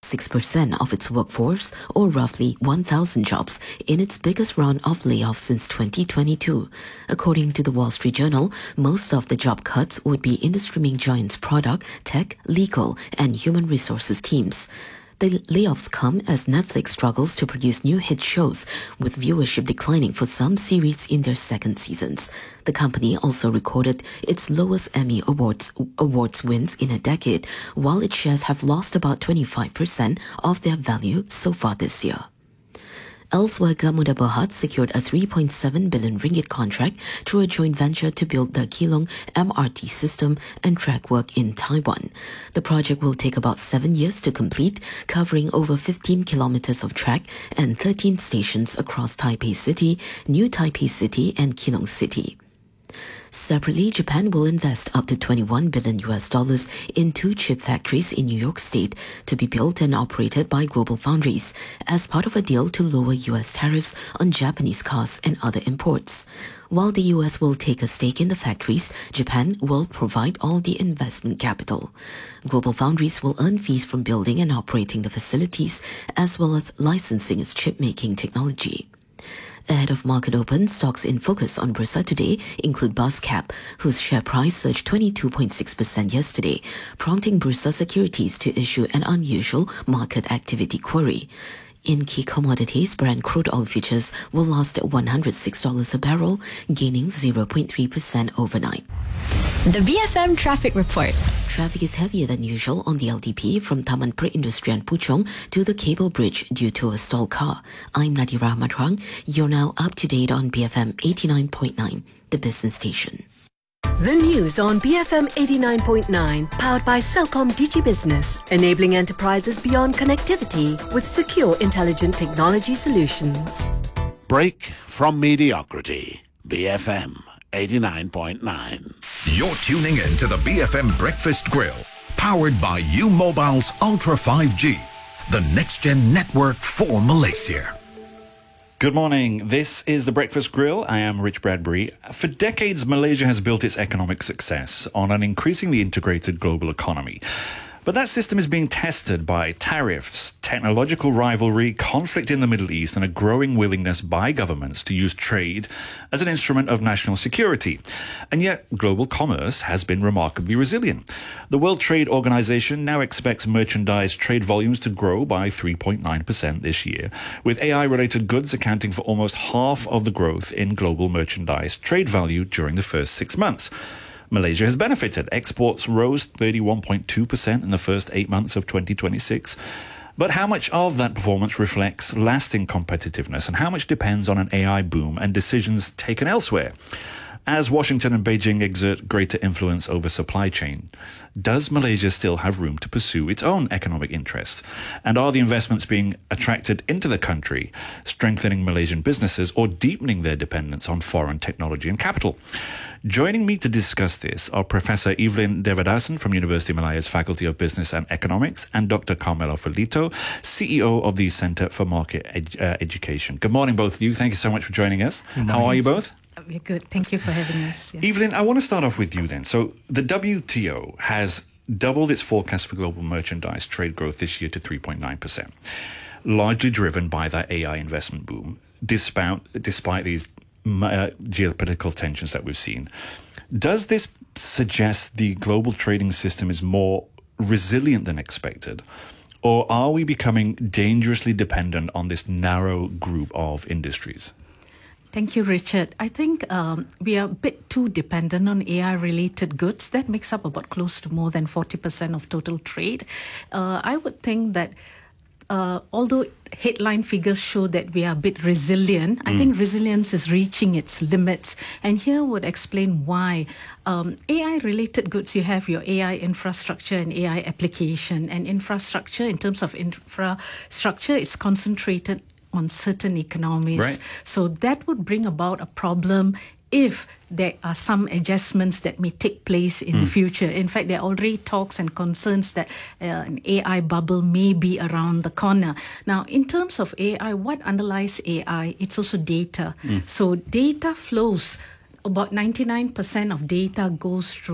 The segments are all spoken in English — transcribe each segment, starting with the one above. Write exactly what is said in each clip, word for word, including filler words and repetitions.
six percent of its workforce, or roughly one thousand jobs, in its biggest round of layoffs since twenty twenty-two. According to the Wall Street Journal, most of the job cuts would be in the streaming giant's product, tech, legal, and human resources teams. The layoffs come as Netflix struggles to produce new hit shows, with viewership declining for some series in their second seasons. The company also recorded its lowest Emmy Awards, awards wins in a decade, while its shares have lost about twenty-five percent of their value so far this year. Elsewhere, Gamuda Berhad secured a three point seven billion ringgit contract through a joint venture to build the Keelung M R T system and track work in Taiwan. The project will take about seven years to complete, covering over fifteen kilometers of track and thirteen stations across Taipei City, New Taipei City, and Keelung City. Separately, Japan will invest up to twenty-one billion U S dollars in two chip factories in New York State to be built and operated by GlobalFoundries as part of a deal to lower U S tariffs on Japanese cars and other imports. While the U S will take a stake in the factories, Japan will provide all the investment capital. GlobalFoundries will earn fees from building and operating the facilities, as well as licensing its chip-making technology. Ahead of market open, stocks in focus on Bursa today include BuzzCap, whose share price surged twenty-two point six percent yesterday, prompting Bursa Securities to issue an unusual market activity query. In key commodities, Brent crude oil futures will last at one hundred six dollars a barrel, gaining zero point three percent overnight. The B F M Traffic Report. Traffic is heavier than usual on the L D P from Taman Perindustrian Puchong to the Cable Bridge due to a stalled car. I'm Nadira Matrang. You're now up to date on B F M eighty-nine point nine, the business station. The news on B F M eighty-nine point nine, powered by Celcom Digi Business, enabling enterprises beyond connectivity with secure, intelligent technology solutions. Break from mediocrity. B F M eighty-nine point nine. You're tuning in to the B F M Breakfast Grill, powered by U-Mobile's Ultra five G, the next-gen network for Malaysia. Good morning. This is the Breakfast Grill. I am Rich Bradbury. For decades, Malaysia has built its economic success on an increasingly integrated global economy. But that system is being tested by tariffs, technological rivalry, conflict in the Middle East, and a growing willingness by governments to use trade as an instrument of national security. And yet, global commerce has been remarkably resilient. The World Trade Organization now expects merchandise trade volumes to grow by three point nine percent this year, with A I-related goods accounting for almost half of the growth in global merchandise trade value during the first six months. Malaysia has benefited. Exports rose thirty-one point two percent in the first eight months of twenty twenty-six. But how much of that performance reflects lasting competitiveness, and how much depends on an A I boom and decisions taken elsewhere? As Washington and Beijing exert greater influence over supply chain, does Malaysia still have room to pursue its own economic interests? And are the investments being attracted into the country strengthening Malaysian businesses or deepening their dependence on foreign technology and capital? Joining me to discuss this are Professor Evelyn Devadasan from University of Malaya's Faculty of Business and Economics and Doctor Carmelo Felito, C E O of the Centre for Market Ed- uh, Education. Good morning, both of you. Thank you so much for joining us. How are you both? We're good. Thank you for having us. Yeah. Evelyn, I want to start off with you then. So the W T O has doubled its forecast for global merchandise trade growth this year to three point nine percent, largely driven by that A I investment boom, despite, despite these uh, geopolitical tensions that we've seen. Does this suggest the global trading system is more resilient than expected? Or are we becoming dangerously dependent on this narrow group of industries? Thank you, Richard. I think um, we are a bit too dependent on A I-related goods. That makes up about close to more than forty percent of total trade. Uh, I would think that uh, although headline figures show that we are a bit resilient, mm. I think resilience is reaching its limits. And here would explain why. Um, A I-related goods, you have your A I infrastructure and A I application. And infrastructure, in terms of infrastructure, is concentrated on certain economies. Right. So that would bring about a problem if there are some adjustments that may take place in mm. the future. In fact, there are already talks and concerns that uh, an A I bubble may be around the corner. Now, in terms of A I, what underlies A I? It's also data. Mm. So data flows. About ninety-nine percent of data goes through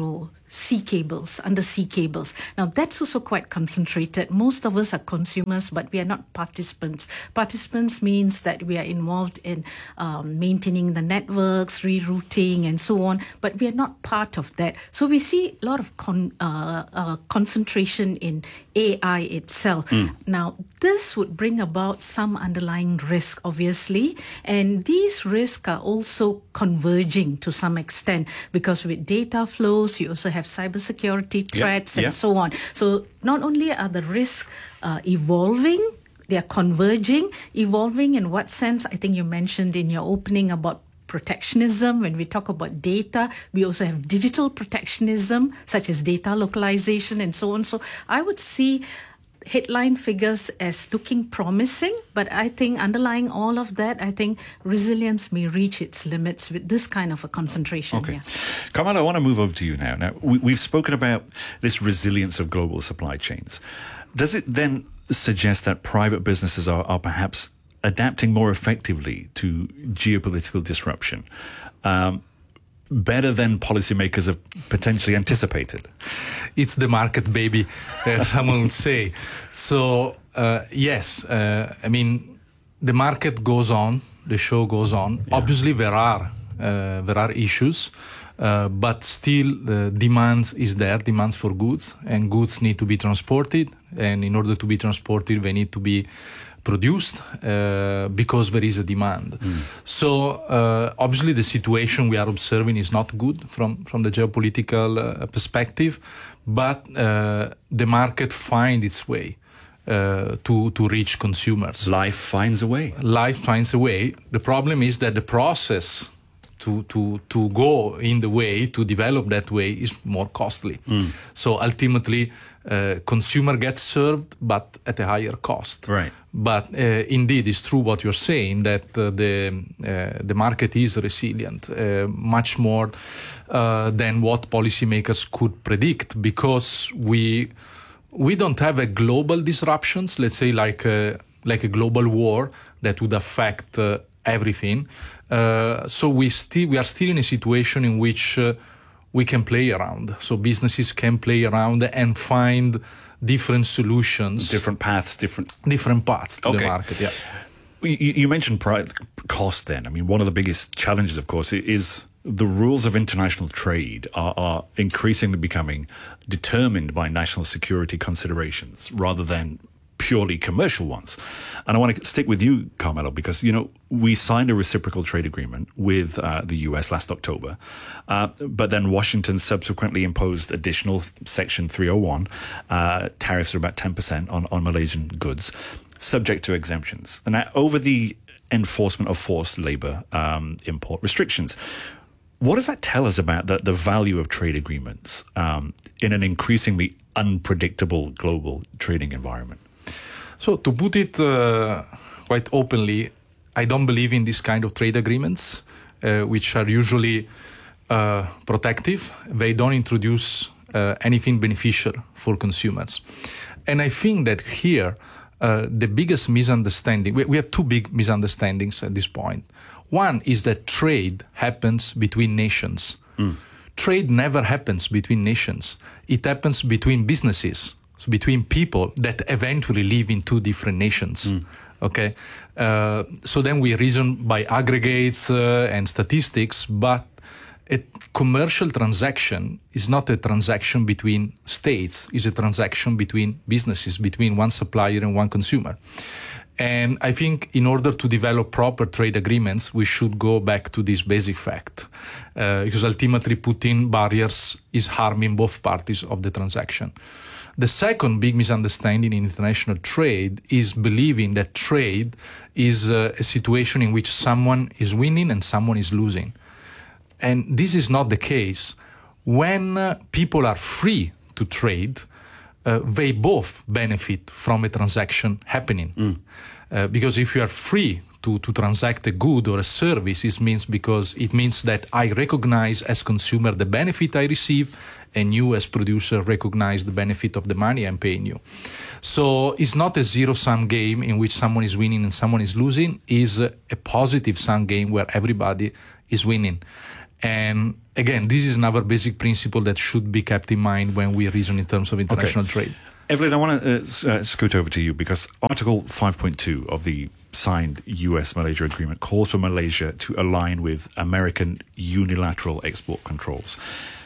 sea cables, undersea cables. Now, that's also quite concentrated. Most of us are consumers, but we are not participants. Participants means that we are involved in um, maintaining the networks, rerouting, and so on, but we are not part of that. So we see a lot of con- uh, uh, concentration in A I itself. Mm. Now, this would bring about some underlying risk, obviously, and these risks are also converging to some extent, because with data flows, you also have cybersecurity threats, yep, and yep. so on. So not only are the risks uh, evolving, they are converging. Evolving in what sense? I think you mentioned in your opening about protectionism. When we talk about data, we also have digital protectionism, such as data localization and so on. So I would see headline figures as looking promising, but I think underlying all of that, I think resilience may reach its limits with this kind of a concentration. Okay. Yeah. Kamal, I want to move over to you now. Now, we, we've spoken about this resilience of global supply chains. Does it then suggest that private businesses are, are perhaps adapting more effectively to geopolitical disruption? Um, better than policymakers have potentially anticipated? It's the market, baby, as someone would say. So, uh, yes, uh, I mean, the market goes on, the show goes on. Yeah. Obviously, there are uh, there are issues, uh, but still the demand is there, demand for goods, and goods need to be transported. And in order to be transported, they need to be produced uh, because there is a demand. Mm. So uh, obviously the situation we are observing is not good from, from the geopolitical uh, perspective, but uh, the market finds its way uh, to, to reach consumers. Life finds a way. Life finds a way. The problem is that the process to, to, to go in the way, to develop that way, is more costly. Mm. So ultimately, uh, consumer gets served, but at a higher cost. Right. But uh, indeed, it's true what you're saying, that uh, the uh, the market is resilient, uh, much more uh, than what policymakers could predict, because we we don't have a global disruptions, let's say like a, like a global war that would affect uh, everything. Uh, so we still we are still in a situation in which uh, we can play around. So businesses can play around and find different solutions, different paths, different different paths to okay. the market. Yeah. You, you mentioned price, cost. Then, I mean, one of the biggest challenges, of course, is the rules of international trade are, are increasingly becoming determined by national security considerations rather than purely commercial ones. And I want to stick with you, Carmelo, because, you know, we signed a reciprocal trade agreement with uh, the U S last October, uh, but then Washington subsequently imposed additional Section three oh one uh, tariffs are about ten percent on, on Malaysian goods, subject to exemptions. And that over the enforcement of forced labor um, import restrictions. What does that tell us about the, the value of trade agreements um, in an increasingly unpredictable global trading environment? So to put it uh, quite openly, I don't believe in this kind of trade agreements, uh, which are usually uh, protective. They don't introduce uh, anything beneficial for consumers. And I think that here, uh, the biggest misunderstanding, we, we have two big misunderstandings at this point. One is that trade happens between nations. Mm. Trade never happens between nations. It happens between businesses. So between people that eventually live in two different nations. Mm. Okay, uh, so then we reason by aggregates uh, and statistics, but a commercial transaction is not a transaction between states; it's a transaction between businesses, between one supplier and one consumer. And I think in order to develop proper trade agreements, we should go back to this basic fact, uh, because ultimately putting barriers is harming both parties of the transaction. The second big misunderstanding in international trade is believing that trade is uh, a situation in which someone is winning and someone is losing. And this is not the case. When uh, people are free to trade, uh, they both benefit from a transaction happening. Mm. Uh, because if you are free to, to transact a good or a service, it means because it means that I recognize as consumer the benefit I receive, and you as producer recognize the benefit of the money I'm paying you. So it's not a zero-sum game in which someone is winning and someone is losing. It's a, a positive-sum game where everybody is winning. And again, this is another basic principle that should be kept in mind when we reason in terms of international okay. trade. Evelyn, I want to uh, uh, scoot over to you because Article five point two of the signed U S Malaysia agreement calls for Malaysia to align with American unilateral export controls.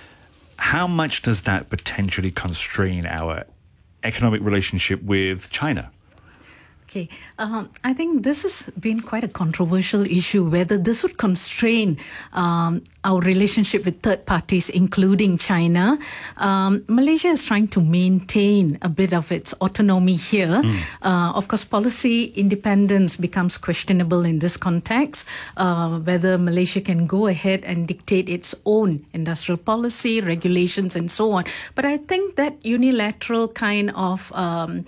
How much does that potentially constrain our economic relationship with China? Okay, um, I think this has been quite a controversial issue, whether this would constrain um, our relationship with third parties, including China. Um, Malaysia is trying to maintain a bit of its autonomy here. Mm. Uh, of course, policy independence becomes questionable in this context, uh, whether Malaysia can go ahead and dictate its own industrial policy, regulations, and so on. But I think that unilateral kind of um,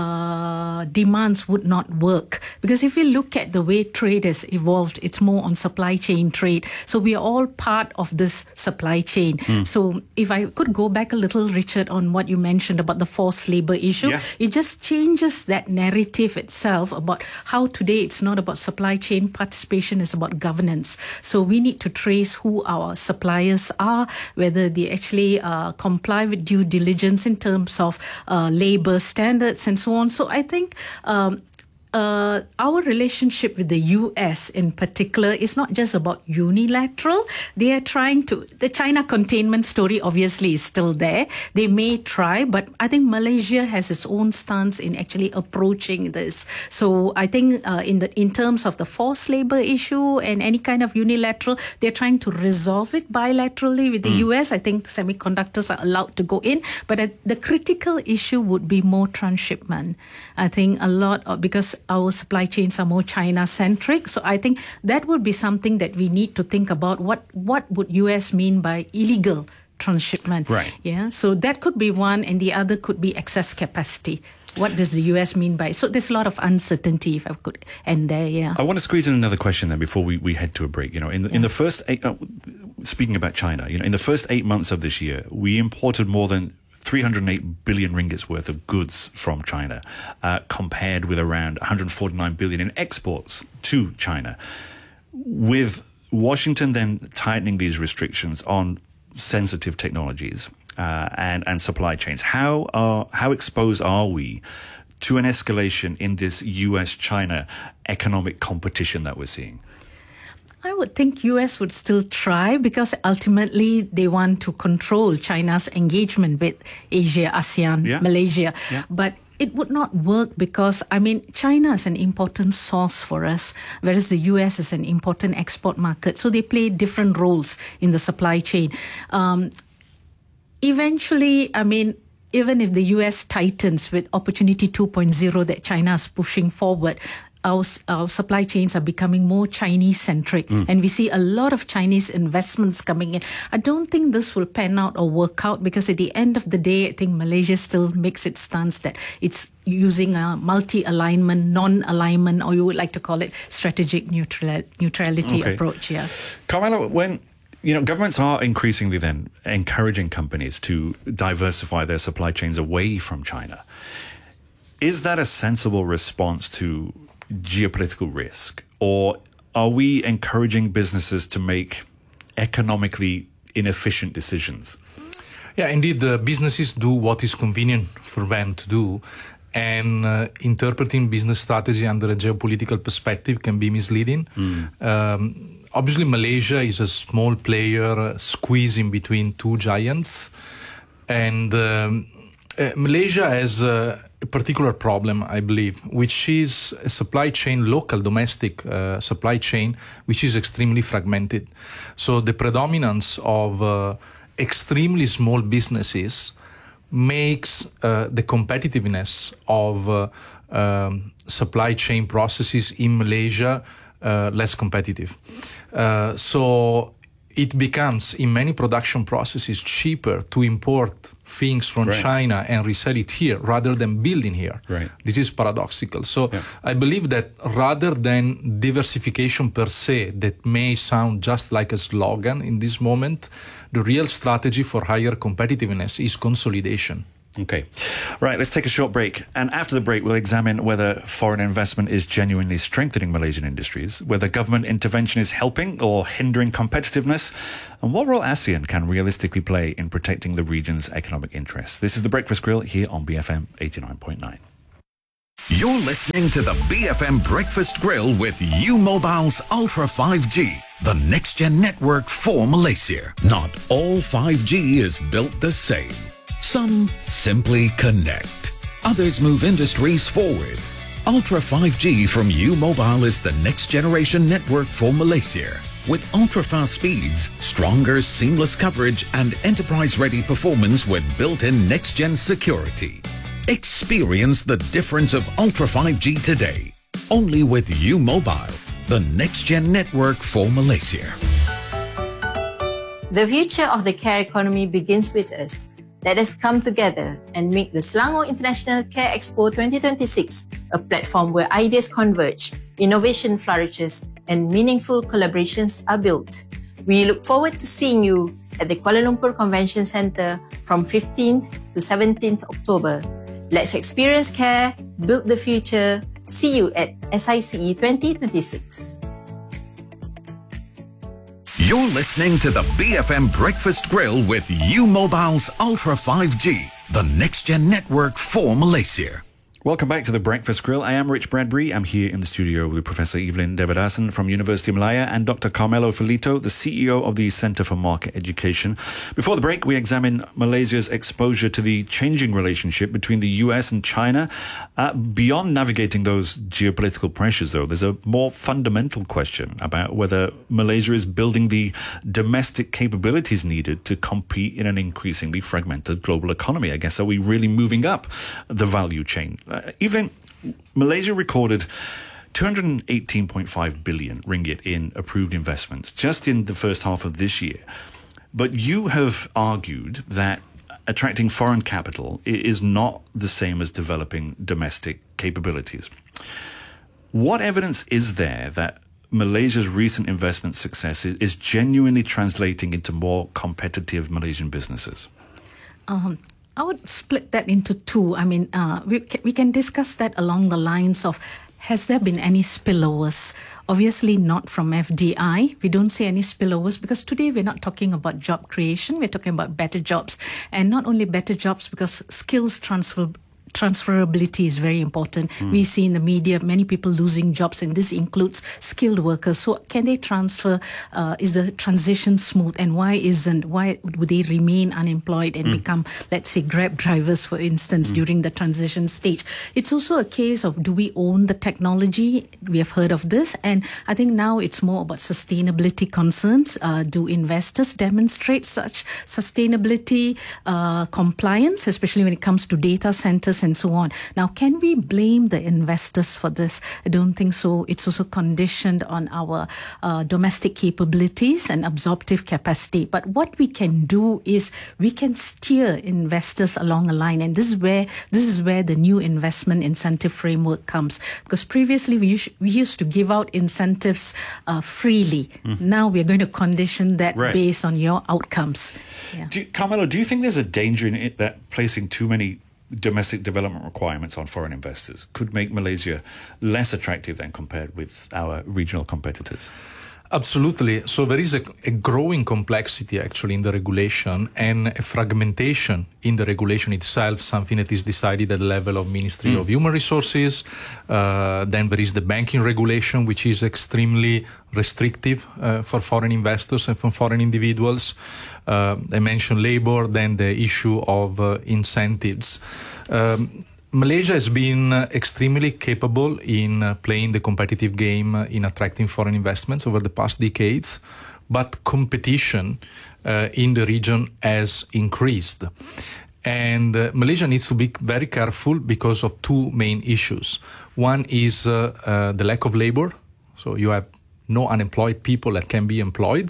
uh, demands would not work, because if you look at the way trade has evolved, it's more on supply chain trade. So we are all part of this supply chain. Mm. So if I could go back a little, Richard, on what you mentioned about the forced labor issue, yeah. it just changes that narrative itself about how today it's not about supply chain participation, it's about governance. So we need to trace who our suppliers are, whether they actually uh, comply with due diligence in terms of uh, labor standards and so on. So I think um, Uh, our relationship with the U S in particular is not just about unilateral. They are trying to, the China containment story obviously is still there. They may try, but I think Malaysia has its own stance in actually approaching this. So I think uh, in the in terms of the forced labor issue and any kind of unilateral, they're trying to resolve it bilaterally with the mm. U S. I think semiconductors are allowed to go in, but uh, the critical issue would be more transshipment. I think a lot of, because our supply chains are more China-centric. So I think that would be something that we need to think about. What what would U S mean by illegal transshipment? Right. Yeah. So that could be one, and the other could be excess capacity. What does the U S mean by? So there's a lot of uncertainty, if I could end there. Yeah. I want to squeeze in another question then before we, we head to a break. You know, in the, yeah. in the first eight, uh, speaking about China, you know, in the first eight months of this year, we imported more than three hundred eight billion ringgits worth of goods from China, uh, compared with around one hundred forty-nine billion in exports to China. With Washington then tightening these restrictions on sensitive technologies uh, and, and supply chains, how are, how exposed are we to an escalation in this U S China economic competition that we're seeing? I would think U S would still try, because ultimately they want to control China's engagement with Asia, ASEAN, yeah. Malaysia. Yeah. But it would not work because, I mean, China is an important source for us, whereas the U S is an important export market. So they play different roles in the supply chain. Um, eventually, I mean, even if the U S tightens with Opportunity two point oh that China is pushing forward, Our, our supply chains are becoming more Chinese-centric, mm. and we see a lot of Chinese investments coming in. I don't think this will pan out or work out, because at the end of the day, I think Malaysia still makes its stance that it's using a multi-alignment, non-alignment, or you would like to call it strategic neutral, neutrality okay. approach. Yeah, Carmela, when you know governments are increasingly then encouraging companies to diversify their supply chains away from China, is that a sensible response to geopolitical risk, or are we encouraging businesses to make economically inefficient decisions? Yeah, indeed, the businesses do what is convenient for them to do, and uh, interpreting business strategy under a geopolitical perspective can be misleading. Mm. Um, obviously, Malaysia is a small player squeezing between two giants, and um, uh, Malaysia has uh, a particular problem, I believe, which is a supply chain, local, domestic uh, supply chain, which is extremely fragmented. So the predominance of uh, extremely small businesses makes uh, the competitiveness of uh, um, supply chain processes in Malaysia uh, less competitive. Uh, so it becomes, in many production processes, cheaper to import things from right. China and resell it here rather than building here. Right. This is paradoxical. So yeah. I believe that rather than diversification per se, that may sound just like a slogan in this moment, the real strategy for higher competitiveness is consolidation. Okay. Right, let's take a short break. And after the break, we'll examine whether foreign investment is genuinely strengthening Malaysian industries, whether government intervention is helping or hindering competitiveness, and what role ASEAN can realistically play in protecting the region's economic interests. This is The Breakfast Grill here on B F M eighty-nine point nine. You're listening to the B F M Breakfast Grill with U Mobile's Ultra five G, the next-gen network for Malaysia. Not all five G is built the same. Some simply connect. Others move industries forward. Ultra five G from U Mobile is the next-generation network for Malaysia. With ultra-fast speeds, stronger seamless coverage, and enterprise-ready performance with built-in next-gen security. Experience the difference of Ultra five G today. Only with U Mobile, the next-gen network for Malaysia. The future of the care economy begins with us. Let us come together and make the Selangor International Care Expo twenty twenty-six a platform where ideas converge, innovation flourishes, and meaningful collaborations are built. We look forward to seeing you at the Kuala Lumpur Convention Centre from fifteenth to seventeenth October. Let's experience care, build the future. See you at S I C E twenty twenty-six. You're listening to the B F M Breakfast Grill with U Mobile's Ultra five G, the next-gen network for Malaysia. Welcome back to The Breakfast Grill. I am Rich Bradbury. I'm here in the studio with Professor Evelyn Devadasan from University of Malaya and Doctor Carmelo Filito, the C E O of the Centre for Market Education. Before the break, we examined Malaysia's exposure to the changing relationship between the U S and China. Uh, beyond navigating those geopolitical pressures, though, there's a more fundamental question about whether Malaysia is building the domestic capabilities needed to compete in an increasingly fragmented global economy. I guess, are we really moving up the value chain? Uh, Evelyn, Malaysia recorded two hundred eighteen point five billion ringgit in approved investments just in the first half of this year. But you have argued that attracting foreign capital is not the same as developing domestic capabilities. What evidence is there that Malaysia's recent investment success is genuinely translating into more competitive Malaysian businesses? Um. I would split that into two. I mean, uh, we, can, we can discuss that along the lines of, has there been any spillovers? Obviously not from F D I. We don't see any spillovers because today we're not talking about job creation. We're talking about better jobs. And not only better jobs, because skills transfer transferability is very important. Mm. We see in the media many people losing jobs, and this includes skilled workers. So can they transfer? Uh, is the transition smooth? And why isn't? Why would they remain unemployed and mm. become, let's say, Grab drivers, for instance, mm. during the transition stage? It's also a case of, do we own the technology? We have heard of this. And I think now it's more about sustainability concerns. Uh, do investors demonstrate such sustainability uh, compliance, especially when it comes to data centers and so on? Now, can we blame the investors for this? I don't think so. It's also conditioned on our uh, domestic capabilities and absorptive capacity. But what we can do is we can steer investors along a line, and this is where this is where the new investment incentive framework comes. Because previously we used, we used to give out incentives uh, freely. Mm. Now we are going to condition that right. based on your outcomes. Yeah. Do you, Carmelo, do you think there's a danger in it that placing too many domestic development requirements on foreign investors could make Malaysia less attractive than compared with our regional competitors? Absolutely. So there is a, a growing complexity actually in the regulation and a fragmentation in the regulation itself, something that is decided at the level of Ministry mm. of Human Resources. Uh, then there is the banking regulation, which is extremely restrictive uh, for foreign investors and for foreign individuals. Uh, I mentioned labor, then the issue of uh, incentives. Um, Malaysia has been uh, extremely capable in uh, playing the competitive game uh, in attracting foreign investments over the past decades, but competition uh, in the region has increased. And uh, Malaysia needs to be very careful because of two main issues. One is uh, uh, the lack of labor. So you have no unemployed people that can be employed.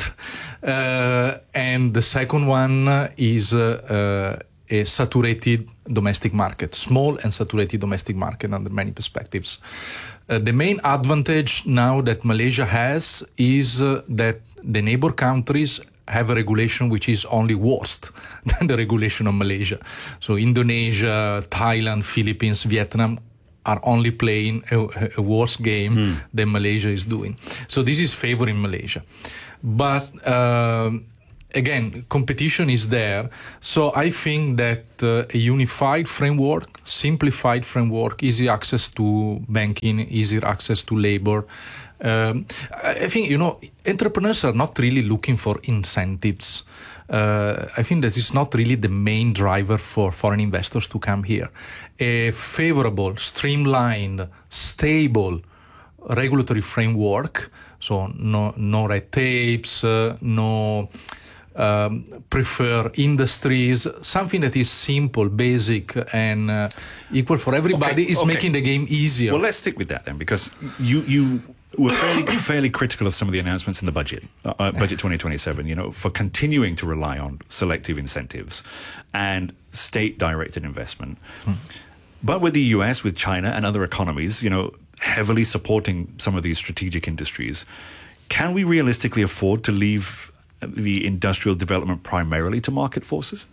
Uh, and the second one is uh, uh, a saturated domestic market, small and saturated domestic market under many perspectives. Uh, the main advantage now that Malaysia has is uh, that the neighbor countries have a regulation which is only worse than the regulation of Malaysia. So Indonesia, Thailand, Philippines, Vietnam are only playing a, a worse game mm. than Malaysia is doing. So this is favoring Malaysia. But um, again, competition is there. So I think that uh, a unified framework, simplified framework, easy access to banking, easier access to labor. Um, I think, you know, entrepreneurs are not really looking for incentives. Uh, I think that is not really the main driver for foreign investors to come here. A favorable, streamlined, stable regulatory framework, so no, no red tapes, uh, no um, prefer industries, something that is simple, basic, and uh, equal for everybody okay, is okay. making the game easier. Well, let's stick with that then, because you you. We're fairly, fairly critical of some of the announcements in the budget, uh, Budget twenty twenty-seven, you know, for continuing to rely on selective incentives and state-directed investment. Hmm. But with the U S, with China and other economies, you know, heavily supporting some of these strategic industries, can we realistically afford to leave the industrial development primarily to market forces?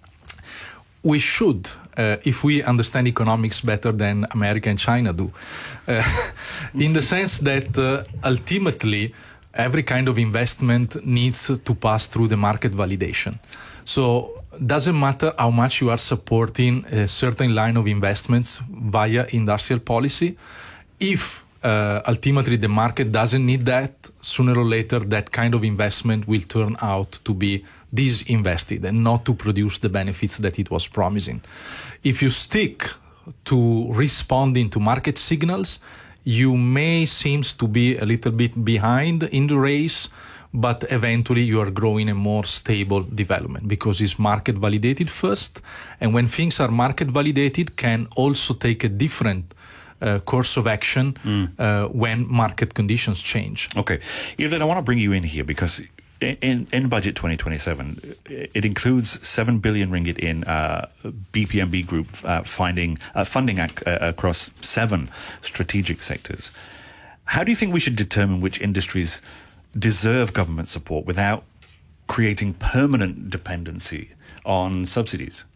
We should, uh, if we understand economics better than America and China do, uh, in the sense that uh, ultimately every kind of investment needs to pass through the market validation. So doesn't matter how much you are supporting a certain line of investments via industrial policy, if uh, ultimately the market doesn't need that, sooner or later that kind of investment will turn out to be disinvested and not to produce the benefits that it was promising. If you stick to responding to market signals, you may seem to be a little bit behind in the race, but eventually you are growing a more stable development because it's market validated first. And when things are market validated, can also take a different Uh, course of action mm. uh, when market conditions change. Okay. Evelyn, I want to bring you in here because in, in Budget twenty twenty-seven, it includes seven billion ringgit in uh, B P M B Group uh, finding, uh, funding ac- uh, across seven strategic sectors. How do you think we should determine which industries deserve government support without creating permanent dependency on subsidies?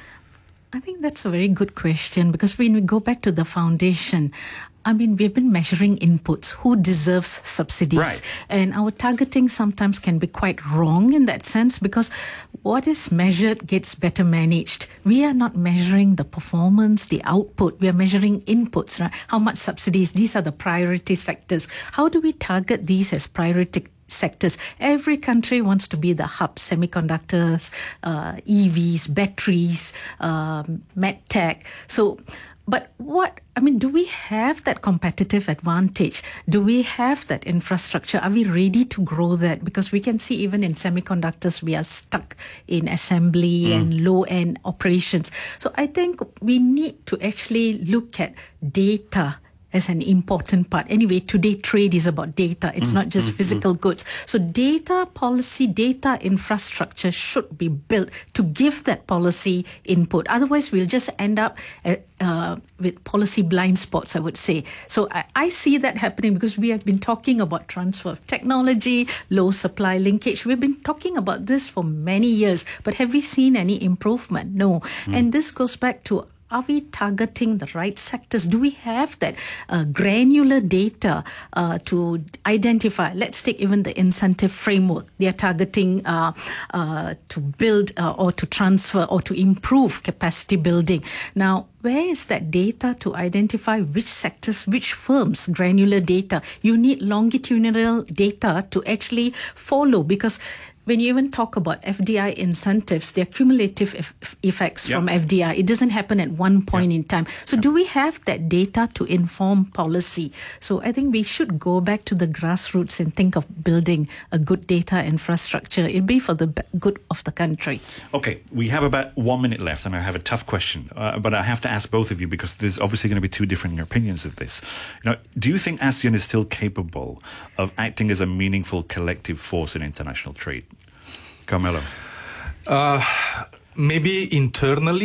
I think that's a very good question because when we go back to the foundation, I mean, we've been measuring inputs, who deserves subsidies. Right. And our targeting sometimes can be quite wrong in that sense because what is measured gets better managed. We are not measuring the performance, the output. We are measuring inputs, right? How much subsidies? These are the priority sectors. How do we target these as priority sectors? Every country wants to be the hub, semiconductors, uh, E Vs, batteries, um, medtech. So, but what, I mean, do we have that competitive advantage? Do we have that infrastructure? Are we ready to grow that? Because we can see even in semiconductors, we are stuck in assembly mm. and low-end operations. So I think we need to actually look at data as an important part. Anyway, today trade is about data. It's mm, not just mm, physical mm. goods. So data policy, data infrastructure should be built to give that policy input. Otherwise, we'll just end up uh, uh, with policy blind spots, I would say. So I, I see that happening because we have been talking about transfer of technology, low supply linkage. We've been talking about this for many years, but have we seen any improvement? No. Mm. And this goes back to, are we targeting the right sectors? Do we have that uh, granular data uh, to identify? Let's take even the incentive framework. They are targeting uh, uh, to build uh, or to transfer or to improve capacity building. Now, where is that data to identify which sectors, which firms, granular data? You need longitudinal data to actually follow because when you even talk about F D I incentives, they're cumulative eff- effects yep. from F D I. It doesn't happen at one point yep. in time. So yep. do we have that data to inform policy? So I think we should go back to the grassroots and think of building a good data infrastructure. It'll be for the good of the country. Okay, we have about one minute left and I have a tough question, uh, but I have to ask both of you because there's obviously going to be two different opinions of this. You know, do you think ASEAN is still capable of acting as a meaningful collective force in international trade? Carmelo. Uh, maybe internally,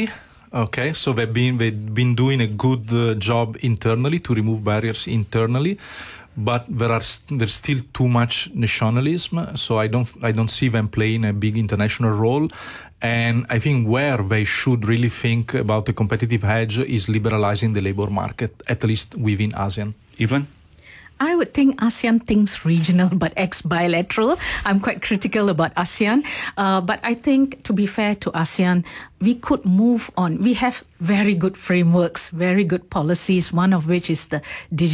Okay, so they've been they've been doing a good uh, job internally to remove barriers internally, but there are st- there's still too much nationalism. So I don't I don't see them playing a big international role. And I think where they should really think about the competitive edge is liberalizing the labor market, at least within ASEAN. Evelyn? I would think ASEAN thinks regional but ex-bilateral. I'm quite critical about ASEAN. Uh, but I think, to be fair to ASEAN, we could move on. We have very good frameworks, very good policies, one of which is the digital